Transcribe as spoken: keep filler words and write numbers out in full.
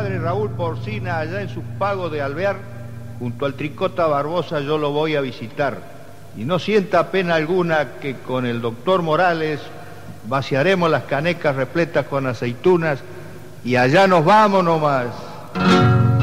padre Raúl Porcina allá en su pago de Alvear, junto al Tricota Barbosa yo lo voy a visitar. Y no sienta pena alguna que con el doctor Morales vaciaremos las canecas repletas con aceitunas y allá nos vamos nomás.